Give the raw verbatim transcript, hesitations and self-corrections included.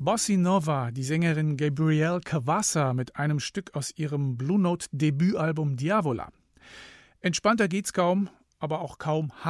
Bossa Nova, die Sängerin Gabrielle Cavassa mit einem Stück aus ihrem Blue Note Debütalbum Diavola. Entspannter geht's kaum, aber auch kaum